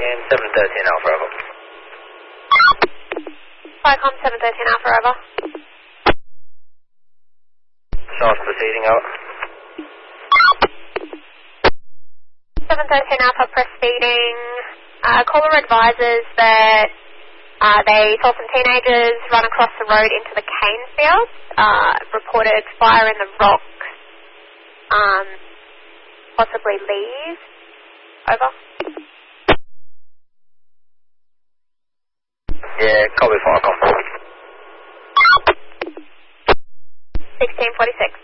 Again, 713 Alpha over. Flycom 713 Alpha over. South proceeding out. 713 Alpha proceeding. Caller advises that they saw some teenagers run across the road into the cane field. Reported fire in the rocks. Possibly leave. Over. Yeah, copy Flycom. 1646.